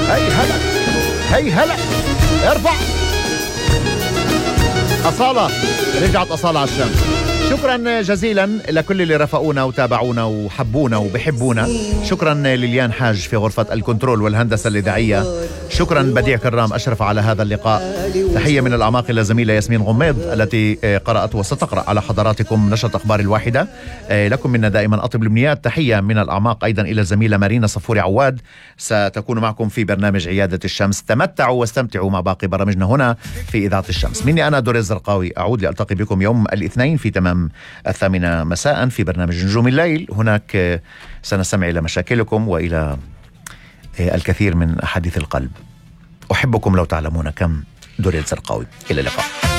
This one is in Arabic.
هي هلا، هي هلا، ارفع. أصالة، رجعت أصالة على الشمس. شكرا جزيلا لكل اللي رفقونا وتابعونا وحبونا وبحبونا. شكرا لليان حاج في غرفة الكنترول والهندسة الإذاعية. شكرا بديع كرام أشرف على هذا اللقاء. تحية من الأعماق إلى زميلة ياسمين غميض التي قرأت وستقرأ على حضراتكم نشرة أخبار الواحدة. لكم منا دائما أطيب الأمنيات. تحية من الأعماق أيضا إلى الزميلة مارينا صفوري عواد، ستكون معكم في برنامج عيادة الشمس. تمتعوا واستمتعوا مع باقي برامجنا هنا في إذاعة الشمس. مني أنا دوري الزرقاوي، أعود لألتقي بكم يوم الاثنين في تمام 8 مساء في برنامج نجوم الليل. هناك سنستمع إلى مشاكلكم وإلى الكثير من أحاديث القلب. أحبكم لو تعلمون كم. دوري الزرقاوي، إلى اللقاء.